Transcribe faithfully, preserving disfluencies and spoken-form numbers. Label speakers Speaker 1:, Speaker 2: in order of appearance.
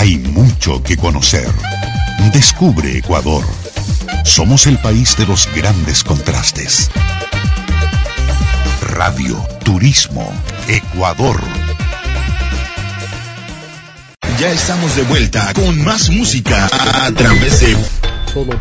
Speaker 1: Hay mucho que conocer. Descubre Ecuador. Somos el país de los grandes contrastes. Radio Turismo Ecuador.
Speaker 2: Ya estamos de vuelta con más música a través de...
Speaker 3: Todo